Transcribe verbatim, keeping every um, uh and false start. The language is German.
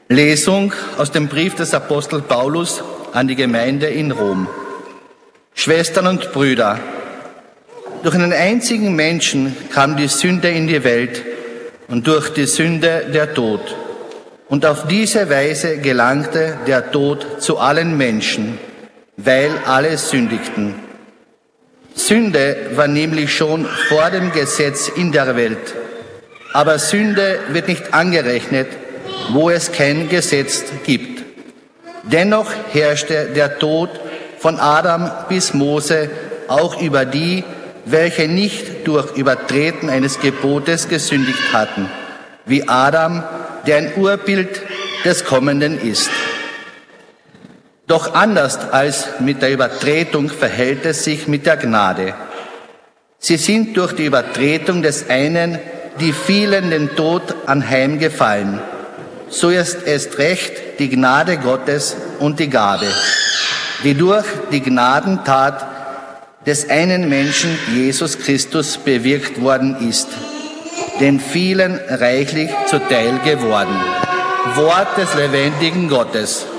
Lesung aus dem Brief des Apostels Paulus an die Gemeinde in Rom. Schwestern und Brüder, durch einen einzigen Menschen kam die Sünde in die Welt und durch die Sünde der Tod. Und auf diese Weise gelangte der Tod zu allen Menschen, weil alle sündigten. Sünde war nämlich schon vor dem Gesetz in der Welt, aber Sünde wird nicht angerechnet, wo es kein Gesetz gibt. Dennoch herrschte der Tod von Adam bis Mose auch über die, welche nicht durch Übertreten eines Gebotes gesündigt hatten, wie Adam, der ein Urbild des Kommenden ist. Doch anders als mit der Übertretung verhält es sich mit der Gnade. Sie sind durch die Übertretung des einen die vielen den Tod anheimgefallen. So ist es recht die Gnade Gottes und die Gabe, die durch die Gnadentat des einen Menschen, Jesus Christus, bewirkt worden ist, den vielen reichlich zuteil geworden. Wort des lebendigen Gottes.